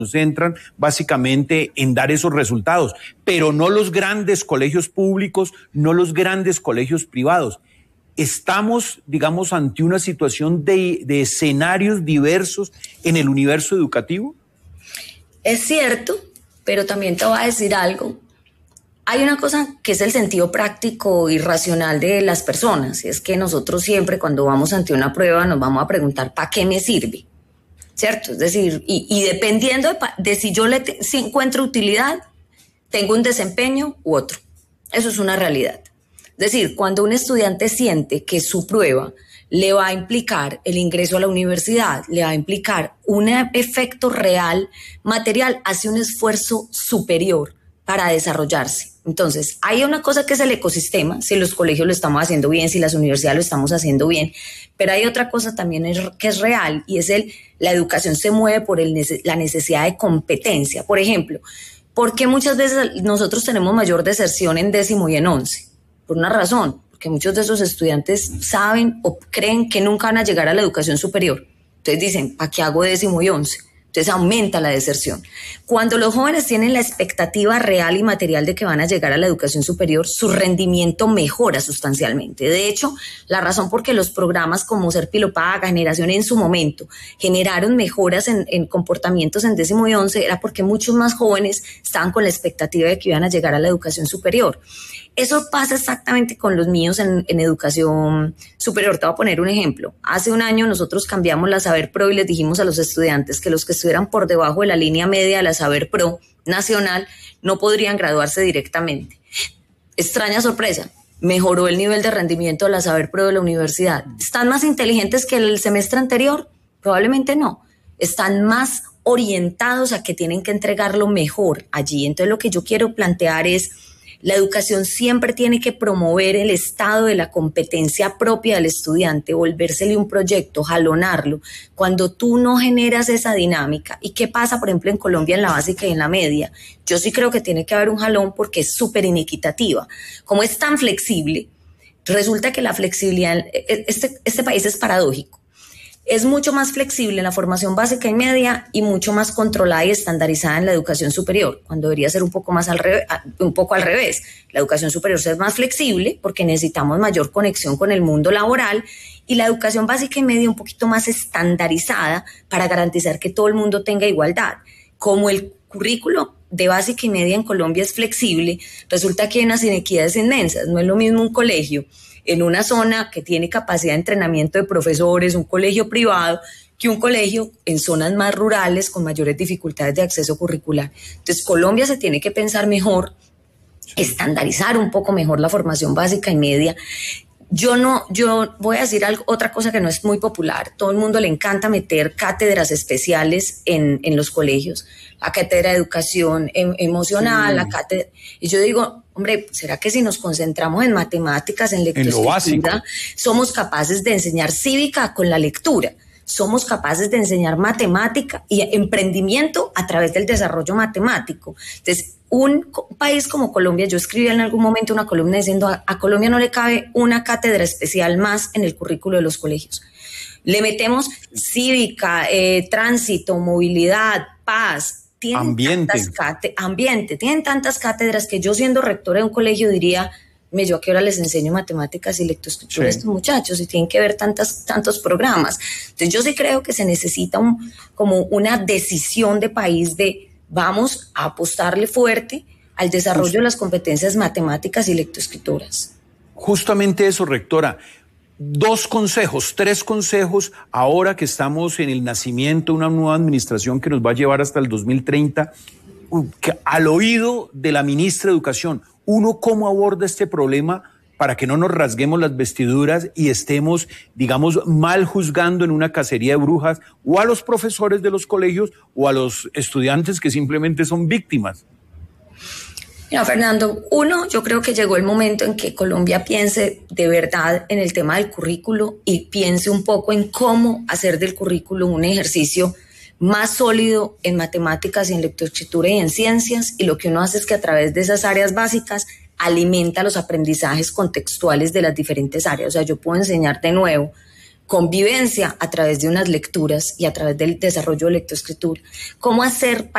concentran básicamente en dar esos resultados, pero no los grandes colegios públicos, no los grandes colegios privados. Estamos, digamos, ante una situación de escenarios diversos en el universo educativo. Es cierto, pero también te voy a decir algo. Hay una cosa que es el sentido práctico y racional de las personas, y es que nosotros siempre cuando vamos ante una prueba nos vamos a preguntar ¿para qué me sirve? ¿Cierto? Es decir, y dependiendo de si yo si encuentro utilidad, tengo un desempeño u otro. Eso es una realidad. Es decir, cuando un estudiante siente que su prueba le va a implicar el ingreso a la universidad, le va a implicar un efecto real, material, hace un esfuerzo superior para desarrollarse. Entonces, hay una cosa que es el ecosistema, si los colegios lo estamos haciendo bien, si las universidades lo estamos haciendo bien, pero hay otra cosa también que es real y es la educación se mueve por la necesidad de competencia. Por ejemplo, ¿por qué muchas veces nosotros tenemos mayor deserción en 10º y en 11? Por una razón, porque muchos de esos estudiantes saben o creen que nunca van a llegar a la educación superior. Entonces dicen, ¿para qué hago 10º y 11? Entonces aumenta la deserción. Cuando los jóvenes tienen la expectativa real y material de que van a llegar a la educación superior, su rendimiento mejora sustancialmente. De hecho, la razón por qué los programas como Serpilo Paga, Generación en su momento, generaron mejoras en comportamientos en 10º y 11 era porque muchos más jóvenes estaban con la expectativa de que iban a llegar a la educación superior. Eso pasa exactamente con los míos en educación superior. Te voy a poner un ejemplo. Hace un año nosotros cambiamos la Saber Pro y les dijimos a los estudiantes que los que estuvieran por debajo de la línea media de la Saber Pro nacional no podrían graduarse directamente. Extraña sorpresa, mejoró el nivel de rendimiento de la Saber Pro de la universidad. ¿Están más inteligentes que el semestre anterior? Probablemente no. Están más orientados a que tienen que entregar lo mejor allí. Entonces lo que yo quiero plantear es la educación siempre tiene que promover el estado de la competencia propia del estudiante, volvérsele un proyecto, jalonarlo. Cuando tú no generas esa dinámica, ¿y qué pasa, por ejemplo, en Colombia en la básica y en la media? Yo sí creo que tiene que haber un jalón porque es súper inequitativa. Como es tan flexible, resulta que la flexibilidad, este país es paradójico. Es mucho más flexible en la formación básica y media y mucho más controlada y estandarizada en la educación superior, cuando debería ser un poco al revés. La educación superior es más flexible porque necesitamos mayor conexión con el mundo laboral y la educación básica y media un poquito más estandarizada para garantizar que todo el mundo tenga igualdad. Como el currículo de básica y media en Colombia es flexible, resulta que hay unas inequidades inmensas. No es lo mismo un colegio en una zona que tiene capacidad de entrenamiento de profesores, un colegio privado, que un colegio en zonas más rurales con mayores dificultades de acceso curricular. Entonces, Colombia se tiene que pensar estandarizar un poco mejor la formación básica y media. Yo voy a decir otra cosa que no es muy popular. Todo el mundo le encanta meter cátedras especiales en los colegios. La cátedra de educación emocional, la cátedra... Y yo digo, hombre, ¿será que si nos concentramos en matemáticas, en lectoescritura, somos capaces de enseñar cívica con la lectura? Somos capaces de enseñar matemática y emprendimiento a través del desarrollo matemático. Entonces, un país como Colombia, yo escribí en algún momento una columna diciendo a Colombia no le cabe una cátedra especial más en el currículo de los colegios. Le metemos cívica, tránsito, movilidad, paz, tienen tantas cátedras que yo siendo rectora de un colegio diría, yo a qué hora les enseño matemáticas y lectoescritura a estos muchachos y tienen que ver tantos programas. Entonces yo sí creo que se necesita como una decisión de país de vamos a apostarle fuerte al desarrollo de las competencias matemáticas y lectoescrituras. Justamente eso, rectora. 3 consejos ahora que estamos en el nacimiento de una nueva administración que nos va a llevar hasta el 2030, al oído de la ministra de Educación. Uno, ¿cómo aborda este problema para que no nos rasguemos las vestiduras y estemos, digamos, mal juzgando en una cacería de brujas o a los profesores de los colegios o a los estudiantes que simplemente son víctimas? Mira, Fernando, yo creo que llegó el momento en que Colombia piense de verdad en el tema del currículo y piense un poco en cómo hacer del currículo un ejercicio más sólido en matemáticas y en lectoescritura y en ciencias, y lo que uno hace es que a través de esas áreas básicas alimenta los aprendizajes contextuales de las diferentes áreas. O sea, yo puedo enseñar de nuevo convivencia a través de unas lecturas y a través del desarrollo de lectoescritura. ¿Cómo hacer